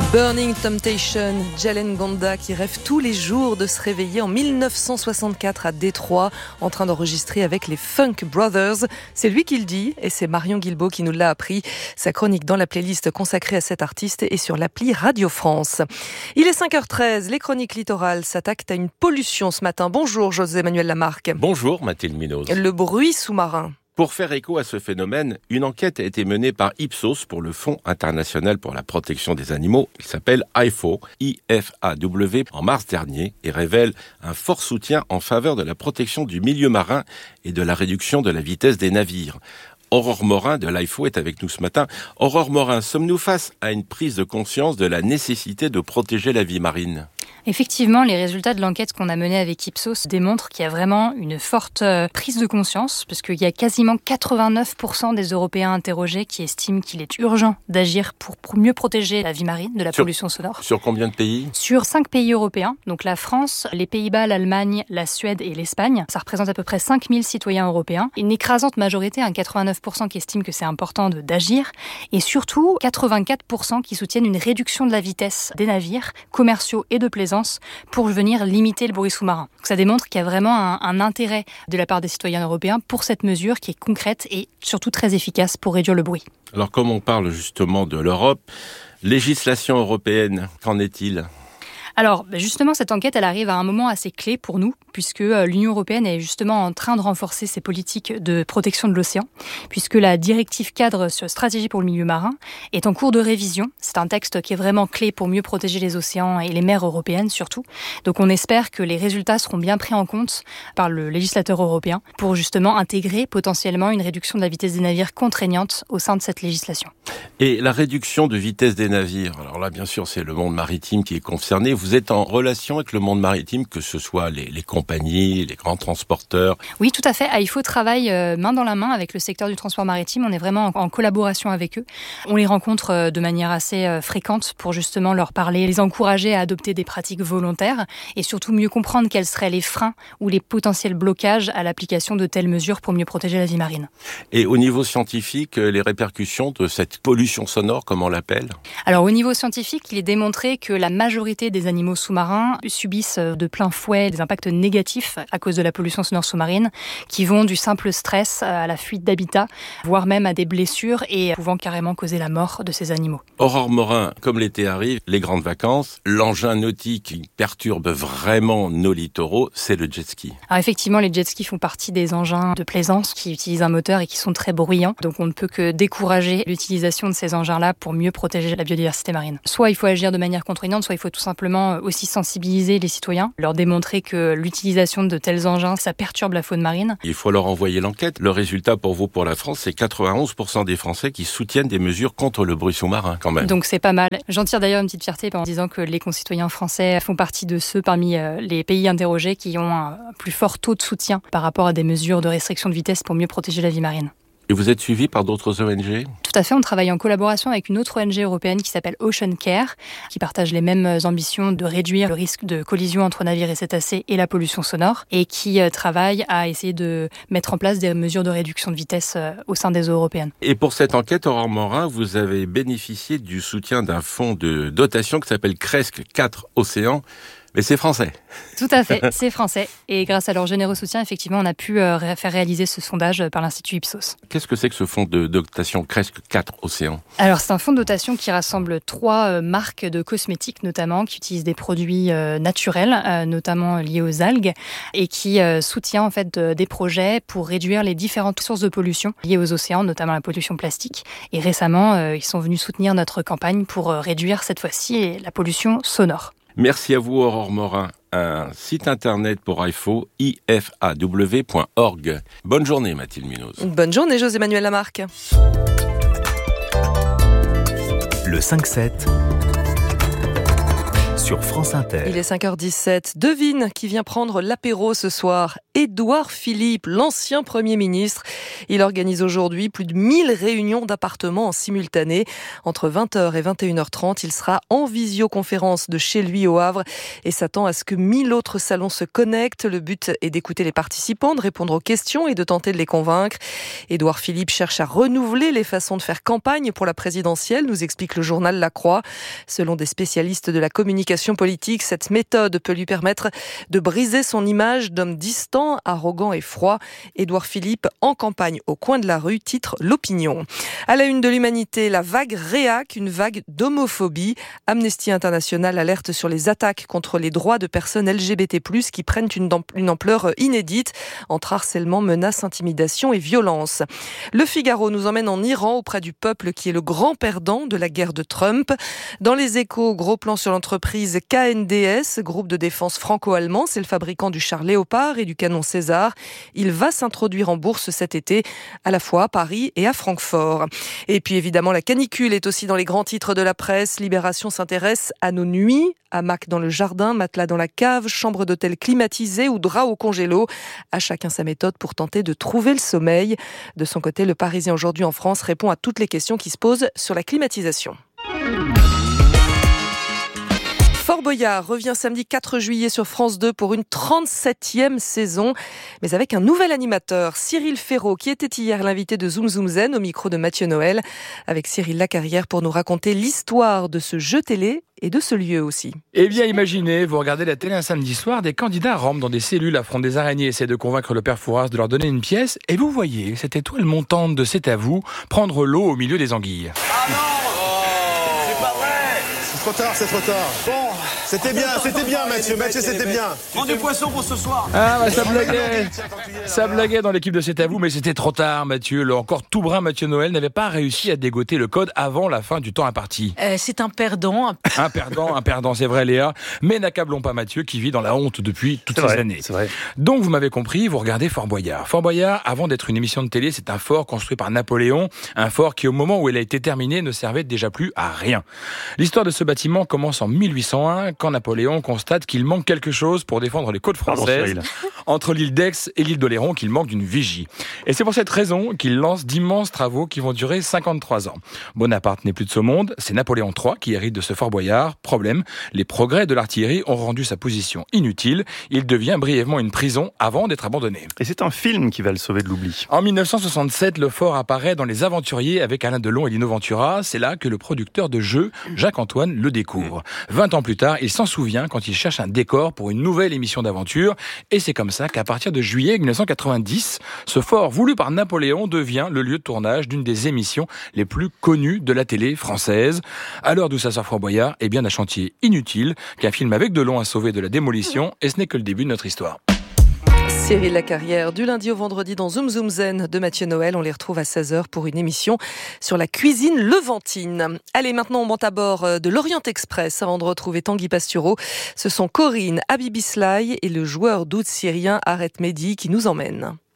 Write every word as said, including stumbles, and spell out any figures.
Burning Temptation, Jalen Gonda qui rêve tous les jours de se réveiller en mille neuf cent soixante-quatre à Détroit en train d'enregistrer avec les Funk Brothers. C'est lui qui le dit et c'est Marion Guilbault qui nous l'a appris. Sa chronique dans la playlist consacrée à cet artiste est sur l'appli Radio France. Il est cinq heures treize, les chroniques littorales s'attaquent à une pollution ce matin. Bonjour José-Emmanuel Lamarque. Bonjour Mathilde Munoz. Le bruit sous-marin. Pour faire écho à ce phénomène, une enquête a été menée par Ipsos pour le Fonds international pour la protection des animaux. Il s'appelle I F A W, I F A W, en mars dernier et révèle un fort soutien en faveur de la protection du milieu marin et de la réduction de la vitesse des navires. Aurore Morin de l'I F O est avec nous ce matin. Aurore Morin, sommes-nous face à une prise de conscience de la nécessité de protéger la vie marine ? Effectivement, les résultats de l'enquête qu'on a menée avec Ipsos démontrent qu'il y a vraiment une forte prise de conscience, parce qu'il y a quasiment quatre-vingt-neuf pour cent des Européens interrogés qui estiment qu'il est urgent d'agir pour mieux protéger la vie marine de la sur, pollution sonore. Sur combien de pays ? Sur cinq pays européens, donc la France, les Pays-Bas, l'Allemagne, la Suède et l'Espagne. Ça représente à peu près cinq mille citoyens européens. Une écrasante majorité, un quatre-vingt-neuf pour cent qui estiment que c'est important de, d'agir, et surtout quatre-vingt-quatre pour cent qui soutiennent une réduction de la vitesse des navires commerciaux et de plaisance pour venir limiter le bruit sous-marin. Donc ça démontre qu'il y a vraiment un, un intérêt de la part des citoyens européens pour cette mesure qui est concrète et surtout très efficace pour réduire le bruit. Alors comme on parle justement de l'Europe, législation européenne, qu'en est-il ? Alors, justement, cette enquête, elle arrive à un moment assez clé pour nous, puisque l'Union européenne est justement en train de renforcer ses politiques de protection de l'océan, puisque la directive cadre sur stratégie pour le milieu marin est en cours de révision. C'est un texte qui est vraiment clé pour mieux protéger les océans et les mers européennes surtout. Donc on espère que les résultats seront bien pris en compte par le législateur européen pour justement intégrer potentiellement une réduction de la vitesse des navires contraignante au sein de cette législation. Et la réduction de vitesse des navires, alors là bien sûr c'est le monde maritime qui est concerné. Vous êtes en relation avec le monde maritime, que ce soit les, les compagnies, les grands transporteurs ? Oui, tout à fait. I F O travaille euh, main dans la main avec le secteur du transport maritime. On est vraiment en, en collaboration avec eux. On les rencontre euh, de manière assez euh, fréquente pour justement leur parler, les encourager à adopter des pratiques volontaires et surtout mieux comprendre quels seraient les freins ou les potentiels blocages à l'application de telles mesures pour mieux protéger la vie marine. Et au niveau scientifique, les répercussions de cette pollution sonore, comme on l'appelle ? Alors au niveau scientifique, il est démontré que la majorité des animaux sous-marins subissent de plein fouet des impacts négatifs à cause de la pollution sonore sous-marine qui vont du simple stress à la fuite d'habitat, voire même à des blessures et pouvant carrément causer la mort de ces animaux. Aurore Morin, comme l'été arrive, les grandes vacances, l'engin nautique qui perturbe vraiment nos littoraux, c'est le jet ski. Alors effectivement, les jet skis font partie des engins de plaisance qui utilisent un moteur et qui sont très bruyants. Donc on ne peut que décourager l'utilisation de ces engins-là pour mieux protéger la biodiversité marine. Soit il faut agir de manière contraignante, soit il faut tout simplement aussi sensibiliser les citoyens, leur démontrer que l'utilisation de tels engins, ça perturbe la faune marine. Il faut leur envoyer l'enquête. Le résultat pour vous, pour la France, c'est quatre-vingt-onze pour cent des Français qui soutiennent des mesures contre le bruit sous-marin quand même. Donc c'est pas mal. J'en tire d'ailleurs une petite fierté en disant que les concitoyens français font partie de ceux parmi les pays interrogés qui ont un plus fort taux de soutien par rapport à des mesures de restriction de vitesse pour mieux protéger la vie marine. Et vous êtes suivi par d'autres O N G ? Tout à fait, on travaille en collaboration avec une autre O N G européenne qui s'appelle Ocean Care, qui partage les mêmes ambitions de réduire le risque de collision entre navires et cétacés et la pollution sonore, et qui travaille à essayer de mettre en place des mesures de réduction de vitesse au sein des eaux européennes. Et pour cette enquête, Aurore Morin, vous avez bénéficié du soutien d'un fonds de dotation qui s'appelle Cresc quatre Océans. Mais c'est français. Tout à fait, c'est français. Et grâce à leur généreux soutien, effectivement, on a pu euh, faire réaliser ce sondage par l'Institut Ipsos. Qu'est-ce que c'est que ce fonds de dotation Cresc quatre Océans ? Alors, c'est un fonds de dotation qui rassemble trois euh, marques de cosmétiques, notamment, qui utilisent des produits euh, naturels, euh, notamment liés aux algues, et qui euh, soutient en fait de, des projets pour réduire les différentes sources de pollution liées aux océans, notamment la pollution plastique. Et récemment, euh, ils sont venus soutenir notre campagne pour euh, réduire cette fois-ci la pollution sonore. Merci à vous, Aurore Morin. Un site internet pour I F A W, I F A W point org. Bonne journée, Mathilde Munoz. Bonne journée, José-Emmanuel Lamarque. Le cinq sept sur France Inter. Il est cinq heures dix-sept. Devine qui vient prendre l'apéro ce soir. Édouard Philippe, l'ancien Premier ministre. Il organise aujourd'hui plus de mille réunions d'appartements en simultané. Entre vingt heures et vingt et une heures trente, il sera en visioconférence de chez lui au Havre et s'attend à ce que mille autres salons se connectent. Le but est d'écouter les participants, de répondre aux questions et de tenter de les convaincre. Édouard Philippe cherche à renouveler les façons de faire campagne pour la présidentielle, nous explique le journal La Croix. Selon des spécialistes de la communication politique, cette méthode peut lui permettre de briser son image d'homme distant, arrogant et froid. Édouard Philippe en campagne au coin de la rue, titre L'Opinion. À la une de l'Humanité, la vague réac, une vague d'homophobie. Amnesty International alerte sur les attaques contre les droits de personnes L G B T plus, qui prennent une ampleur inédite entre harcèlement, menaces, intimidation et violence. Le Figaro nous emmène en Iran auprès du peuple qui est le grand perdant de la guerre de Trump. Dans les Échos, gros plan sur l'entreprise K N D S, groupe de défense franco-allemand. C'est le fabricant du char Léopard et du canon César. Il va s'introduire en bourse cet été, à la fois à Paris et à Francfort. Et puis évidemment, la canicule est aussi dans les grands titres de la presse. Libération s'intéresse à nos nuits. Hamac dans le jardin, matelas dans la cave, chambre d'hôtel climatisée ou drap au congélo. À chacun sa méthode pour tenter de trouver le sommeil. De son côté, le Parisien aujourd'hui en France répond à toutes les questions qui se posent sur la climatisation. Fort Boyard revient samedi quatre juillet sur France deux pour une trente-septième saison, mais avec un nouvel animateur, Cyril Ferraud, qui était hier l'invité de Zoom Zoom Zen au micro de Mathieu Noël, avec Cyril Lacarrière pour nous raconter l'histoire de ce jeu télé et de ce lieu aussi. Eh bien, imaginez, vous regardez la télé un samedi soir, des candidats rampent dans des cellules, affrontent des araignées, essaient de convaincre le père Fouras de leur donner une pièce, et vous voyez cette étoile montante de C'est à vous prendre l'eau au milieu des anguilles. Ah non, oh, c'est pas vrai. C'est trop tard, c'est trop tard. Bon. C'était bien, c'était bien Mathieu, Mathieu c'était bien. Prends du poisson pour ce soir. Ah bah ça blaguait, ça blaguait dans l'équipe de C'est à vous, mais c'était trop tard Mathieu. Le encore tout brun Mathieu Noël n'avait pas réussi à dégoter le code avant la fin du temps imparti. Euh, c'est un perdant. Un perdant, un perdant, c'est vrai Léa. Mais n'accablons pas Mathieu qui vit dans la honte depuis toutes ces vrai, années. C'est vrai. Donc vous m'avez compris, vous regardez Fort Boyard. Fort Boyard, avant d'être une émission de télé, c'est un fort construit par Napoléon. Un fort qui au moment où il a été terminé ne servait déjà plus à rien. L'histoire de ce bâtiment commence en mille huit cent un quand Napoléon constate qu'il manque quelque chose pour défendre les côtes françaises. Pardon, entre l'île d'Aix et l'île d'Oléron, qu'il manque d'une vigie. Et c'est pour cette raison qu'il lance d'immenses travaux qui vont durer cinquante-trois ans. Bonaparte n'est plus de ce monde, c'est Napoléon trois qui hérite de ce Fort Boyard. Problème, les progrès de l'artillerie ont rendu sa position inutile. Il devient brièvement une prison avant d'être abandonné. Et c'est un film qui va le sauver de l'oubli. En mille neuf cent soixante-sept, le fort apparaît dans Les Aventuriers avec Alain Delon et Lino Ventura. C'est là que le producteur de jeux, Jacques-Antoine, le découvre. Vingt ans plus tard, il s'en souvient quand il cherche un décor pour une nouvelle émission d'aventure. Et c'est comme ça qu'à partir de juillet mille neuf cent quatre-vingt-dix, ce fort voulu par Napoléon devient le lieu de tournage d'une des émissions les plus connues de la télé française. À l'heure d'où ça sort Fort Boyard, eh bien un chantier inutile qu'un film avec Delon a sauvé de la démolition. Et ce n'est que le début de notre histoire. Cyril Lacarrière, du lundi au vendredi dans Zoom Zoom Zen de Mathieu Noël. On les retrouve à seize heures pour une émission sur la cuisine levantine. Allez, maintenant on monte à bord de l'Orient Express avant de retrouver Tanguy Pastureau. Ce sont Corinne Habibislaï et le joueur d'oud syrien Aret Mehdi qui nous emmènent.